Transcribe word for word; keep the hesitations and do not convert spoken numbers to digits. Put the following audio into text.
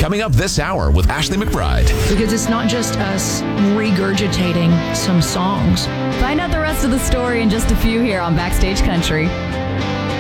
Coming up this hour with Ashley McBride. Because it's not just us regurgitating some songs. Find out the rest of the story in just a few here on Backstage Country.